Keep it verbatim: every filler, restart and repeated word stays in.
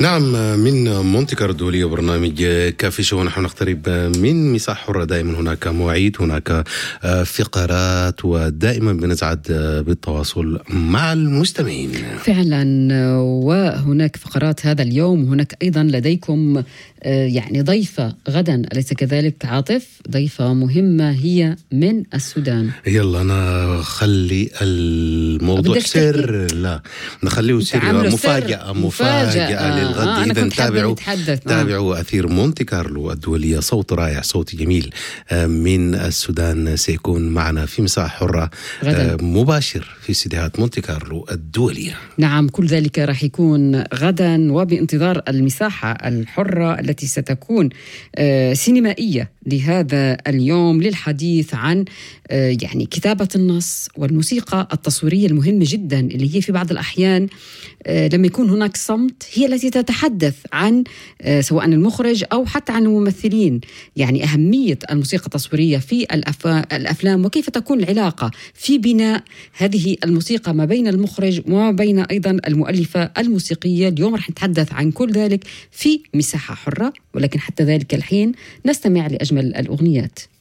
نعم، من مونتي كارلو الدولية برنامج كافي شو. ونحن نقترب من مساحة حرة. دائما هناك مواعيد، هناك فقرات، ودائما بنسعد بالتواصل مع المستمعين فعلا. وهناك فقرات هذا اليوم، هناك أيضا لديكم يعني ضيفة غدا، أليس كذلك عاطف؟ ضيفة مهمة هي من السودان. يلا أنا خلي الموضوع سر، لا نخليه سر، مفاجأة مفاجأة للغد. آه إذا تابعوا آه. تابعوا أثير مونتي كارلو الدولية، صوت رائع، صوت جميل من السودان سيكون معنا في مساحة حرة غداً. مباشر في استديوهات مونتي كارلو الدولية. نعم، كل ذلك راح يكون غدا، وبانتظار المساحة الحرة التي ستكون سينمائية لهذا اليوم للحديث عن يعني كتابة النص والموسيقى التصويرية المهمة جدا، اللي هي في بعض الأحيان لما يكون هناك صمت هي التي تتحدث عن سواء المخرج أو حتى عن الممثلين. يعني أهمية الموسيقى التصويرية في الأفلام، وكيف تكون العلاقة في بناء هذه الموسيقى ما بين المخرج وما بين أيضا المؤلفة الموسيقية. اليوم رح نتحدث عن كل ذلك في مساحة حرة، ولكن حتى ذلك الحين نستمع لأجمل الأغنيات.